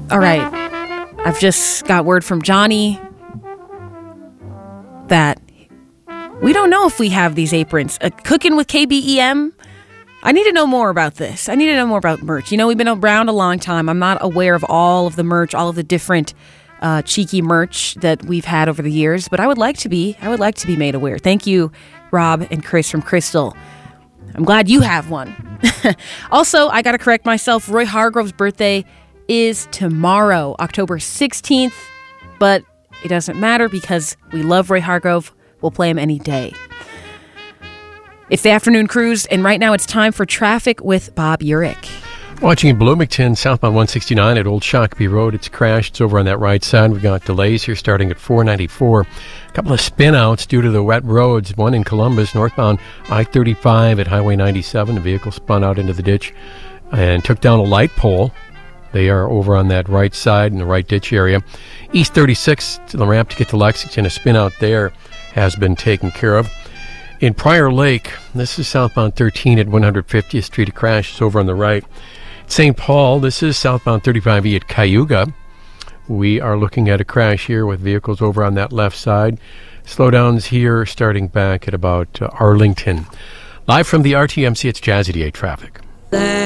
All right. I've just got word from Johnny that we don't know if we have these aprons. Cooking with KBEM? I need to know more about this. I need to know more about merch. You know, we've been around a long time. I'm not aware of all of the merch, all of the different cheeky merch that we've had over the years, but I would like to be made aware. Thank you, Rob and Chris from Crystal. I'm glad you have one. Also, I got to correct myself. Roy Hargrove's birthday is tomorrow, October 16th, but it doesn't matter because we love Roy Hargrove. We'll play him any day. It's the afternoon cruise, and right now it's time for traffic with Bob Urich. Watching in Bloomington, southbound 169 at Old Shakopee Road. It's crashed. It's over on that right side. We've got delays here starting at 494. A couple of spin-outs due to the wet roads. One in Columbus, northbound I-35 at Highway 97. The vehicle spun out into the ditch and took down a light pole. They are over on that right side in the right ditch area. East 36 to the ramp to get to Lexington. A spin-out there has been taken care of. In Prior Lake, this is southbound 13 at 150th Street. A crash is over on the right. St. Paul, this is southbound 35E at Cayuga. We are looking at a crash here with vehicles over on that left side. Slowdowns here starting back at about Arlington. Live from the RTMC, it's Jazzy 88 traffic.